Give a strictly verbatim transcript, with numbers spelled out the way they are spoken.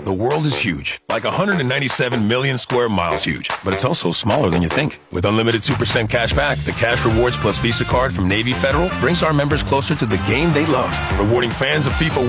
The world is huge, like one hundred ninety-seven million square miles huge, but it's also smaller than you think. With unlimited two percent cash back, the Cash Rewards Plus Visa card from Navy Federal brings our members closer to the game they love, rewarding fans of FIFA